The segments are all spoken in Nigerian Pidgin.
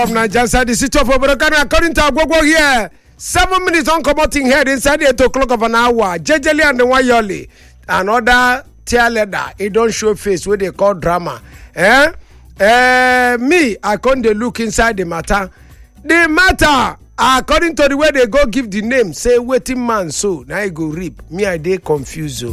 From Nigeria, the city of Obrokano, according to Agwagwa here, 7 minutes on commoting head inside 8 o'clock of an hour. Jejeli and the Wayoli, another tier leader, it don't show face what they call drama. Me, I can't look inside the matter. The matter, according to the way they go give the name, say waiting man, so now you go reap. Me, I dey confused.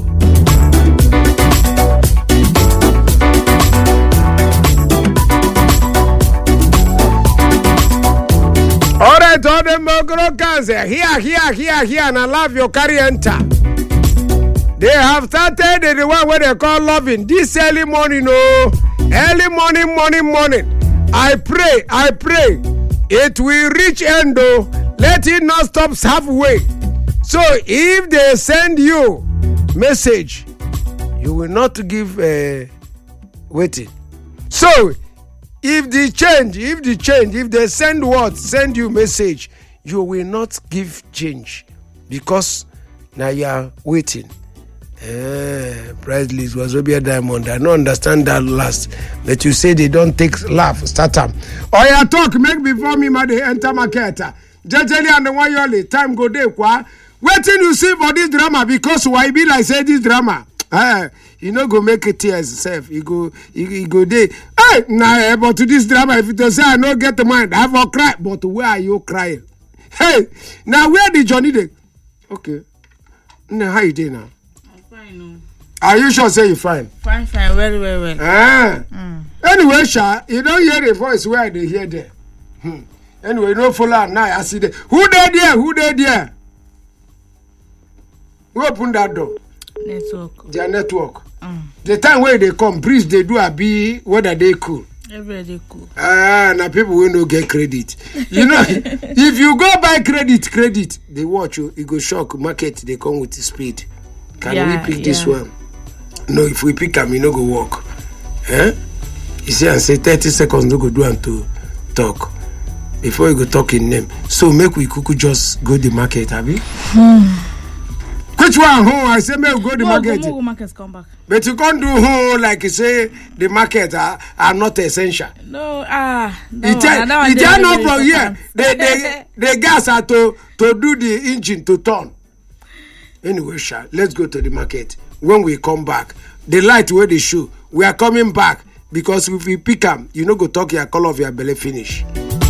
All right, all them Mogorokans here, and I love your carry enter. They have started the one where they call loving this early morning, early morning. I pray, it will reach end, let it not stop halfway. So if they send you message, you will not give waiting. So if they send you message, you will not give change because now you are waiting. Price list was Obia Diamond. I don't understand that last, but you say they don't take laugh. Start them. Oh yeah, talk make before me ma they enter market. Jejeli and the Wayoli time go day kwa. Waiting you see for this drama because why be like say this drama. You know go make it tears self. You go day. Hey, nah, but to this drama, if you say I don't get the mind, I have a cry. But where are you crying? Hey, now where did Johnny dey? Okay. Now how you doing now? I'm fine, no. Are you sure say you fine? Fine, very well. Anyway, Sha, you don't hear the voice where they hear there. Anyway, no follow now. I see there. Who there? Who open that door? Network. Their network. The time where they come, breeze they do a be whether they cool. Every day cool. Now people will not get credit. You know, if you go buy credit, they watch you. It go shock market. They come with the speed. Can we pick this one? No, if we pick them, you no go walk. You see, and say 30 seconds no go do and to talk before you go talk in name. So make we kuku just go the market, have you? Which one? I say may go the market. Go markets come back. But you can't do like you say the market are not essential. No, It are not from here. The gas are to do the engine to turn. Anyway, let's go to the market. When we come back, the light where they show, we are coming back because if we pick them, you know go talk your color of your belly finish.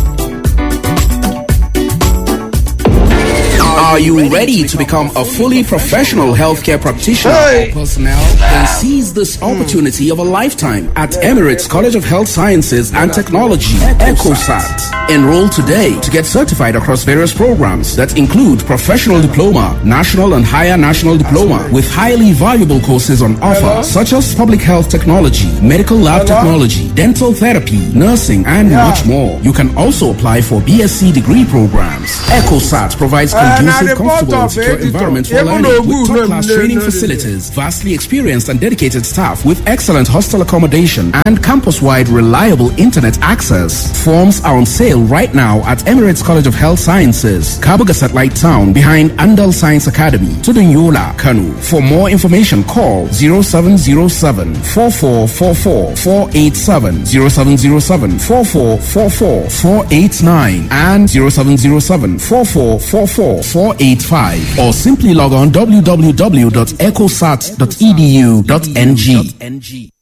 Are you ready to become a fully professional healthcare practitioner or personnel? Then seize this opportunity of a lifetime at Emirates College of Health Sciences and Technology, ECOSAT. Enroll today to get certified across various programs that include professional diploma, national and higher national diploma, with highly valuable courses on offer, such as public health technology, medical lab technology, dental therapy, nursing, and much more. You can also apply for BSc degree programs. ECOSAT provides conducive, comfortable, and secure environment for learning with top-class training facilities, vastly experienced and dedicated staff with excellent hostel accommodation and campus-wide reliable internet access. Forms are on sale right now at Emirates College of Health Sciences, Kabuga Satellite Town, behind Andal Science Academy, Tudunyola, Kanu. For more information, call 0707 4444 487, 0707 4444 489, and 0707 4444 485, or simply log on www.ecosat.edu.ng.